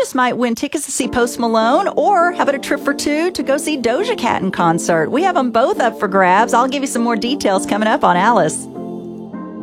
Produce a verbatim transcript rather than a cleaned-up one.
Alice might win tickets to see Post Malone, or how about a trip for two to go see Doja Cat in concert? We have them both up for grabs. I'll give you some more details coming up on Alice.